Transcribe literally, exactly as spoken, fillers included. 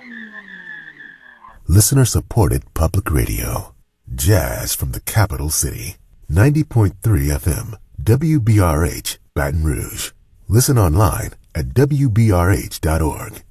Listener-supported public radio. Jazz from the capital city. ninety point three F M. W B R H, Baton Rouge. Listen online at W B R H dot org.